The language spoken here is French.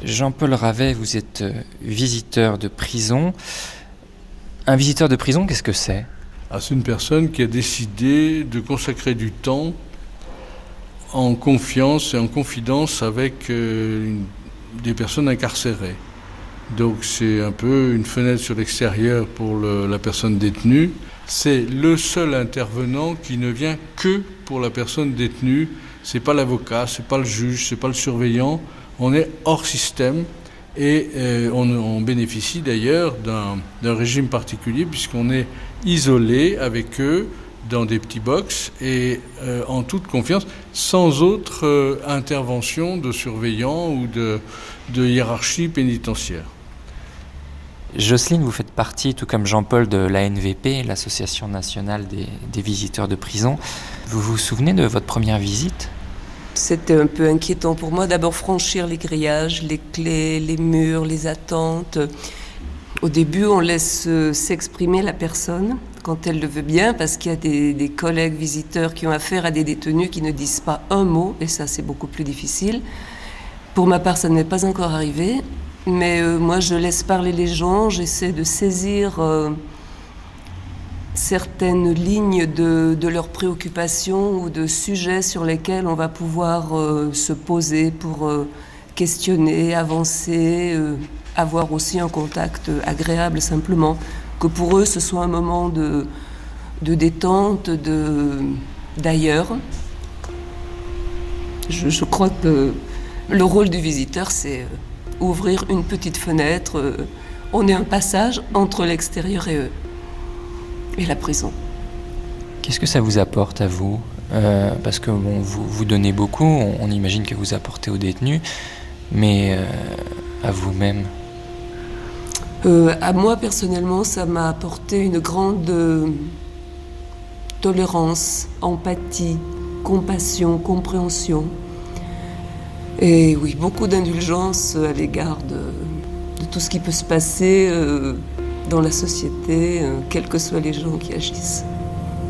Jean-Paul Ravet, vous êtes visiteur de prison. Un visiteur de prison, qu'est-ce que c'est ? C'est une personne qui a décidé de consacrer du temps en confiance et en confidence avec des personnes incarcérées. Donc c'est un peu une fenêtre sur l'extérieur pour la personne détenue. C'est le seul intervenant qui ne vient que pour la personne détenue. C'est pas l'avocat, c'est pas le juge, c'est pas le surveillant. On est hors système et on bénéficie d'ailleurs d'un régime particulier puisqu'on est isolé avec eux dans des petits box et en toute confiance, sans autre intervention de surveillant ou de hiérarchie pénitentiaire. Jocelyne, vous faites partie, tout comme Jean-Paul, de l'ANVP, l'Association nationale des visiteurs de prison. Vous vous souvenez de votre première visite ? C'était un peu inquiétant pour moi. D'abord, franchir les grillages, les clés, les murs, les attentes. Au début, on laisse s'exprimer la personne quand elle le veut bien, parce qu'il y a des collègues visiteurs qui ont affaire à des détenus qui ne disent pas un mot, et ça, c'est beaucoup plus difficile. Pour ma part, ça ne m'est pas encore arrivé, mais moi, je laisse parler les gens, j'essaie de saisir certaines lignes de leurs préoccupations ou de sujets sur lesquels on va pouvoir se poser pour questionner, avancer, avoir aussi un contact agréable simplement, que pour eux ce soit un moment de détente, d'ailleurs. Je crois que le rôle du visiteur, c'est ouvrir une petite fenêtre. On est un passage entre l'extérieur et la prison. Qu'est-ce que ça vous apporte à vous ? Parce que vous donnez beaucoup, on imagine que vous apportez aux détenus, mais à vous-même ? À moi, personnellement, ça m'a apporté une grande tolérance, empathie, compassion, compréhension. Et oui, beaucoup d'indulgence à l'égard de tout ce qui peut se passer dans la société, quels que soient les gens qui agissent.